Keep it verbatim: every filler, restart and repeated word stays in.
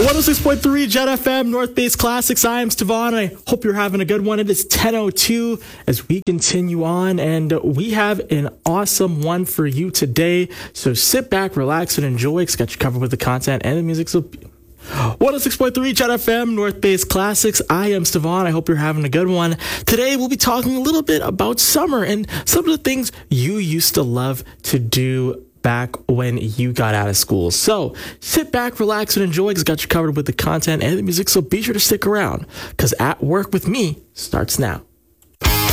one oh six point three Jet F M, North Base Classics. I am Stevan. I hope you're having a good one. It is ten oh two as we continue on, and we have an awesome one for you today. So sit back, relax, and enjoy. It's got you covered with the content and the music. So one oh six point three Jet F M, North Base Classics. I am Stevan. I hope you're having a good one. Today, we'll be talking a little bit about summer and some of the things you used to love to do back when you got out of school. So sit back, relax, and enjoy, because it's got you covered with the content and the music. So be sure to stick around, because At Work with Me starts now.